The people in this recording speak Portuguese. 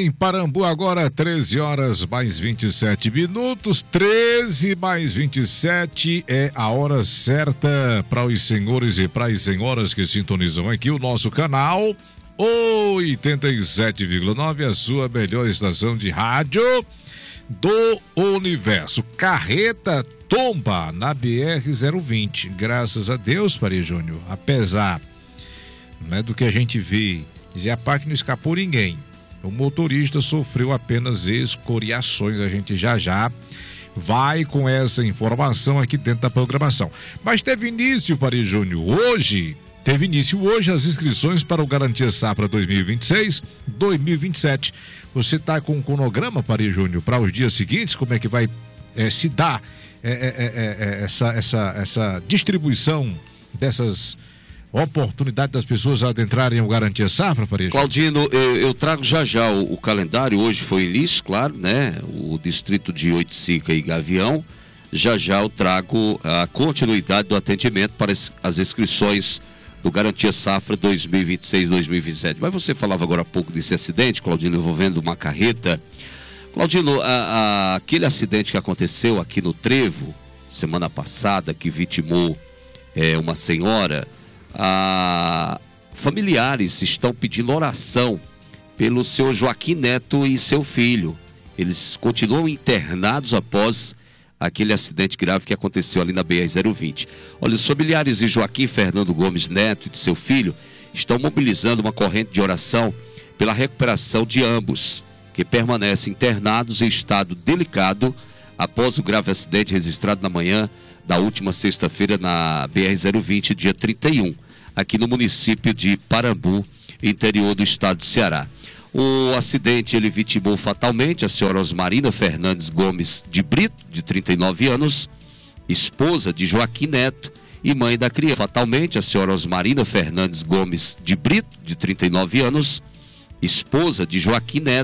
em Parambu agora, 13 horas mais 27 minutos. 13 mais 27 é a hora certa para os senhores e para as senhoras que sintonizam aqui o nosso canal 87,9, a sua melhor estação de rádio do universo. Carreta tomba na BR-020. Graças a Deus, Faria Júnior, apesar, né, do que a gente vê, dizia a parte que não escapou ninguém. O motorista sofreu apenas escoriações. A gente já vai com essa informação aqui dentro da programação. Mas teve início, Faria Júnior, hoje as inscrições para o Garantia Safra 2026-2027. Você está com um cronograma, Faria Júnior, para os dias seguintes? Como é que vai se dar essa distribuição dessas oportunidades das pessoas adentrarem o Garantia Safra, Faria Júnior? Claudino, eu trago já o calendário. Hoje foi início, claro, né? O distrito de Oiticica e Gavião. Já eu trago a continuidade do atendimento para as inscrições do Garantia Safra 2026-2027. Mas você falava agora há pouco desse acidente, Claudino, envolvendo uma carreta. Claudino, aquele acidente que aconteceu aqui no Trevo, semana passada, que vitimou uma senhora, familiares estão pedindo oração pelo seu Joaquim Neto e seu filho. Eles continuam internados após aquele acidente grave que aconteceu ali na BR-020. Olha, os familiares de Joaquim Fernando Gomes Neto e de seu filho estão mobilizando uma corrente de oração pela recuperação de ambos, que permanecem internados em estado delicado após o grave acidente registrado na manhã da última sexta-feira na BR-020, dia 31, aqui no município de Parambu, interior do estado do Ceará. O acidente, ele vitimou fatalmente a senhora Osmarina Fernandes Gomes de Brito, de 39 anos, esposa de Joaquim Neto e mãe da criança. Fatalmente a senhora Osmarina Fernandes Gomes de Brito, de 39 anos, esposa de Joaquim Neto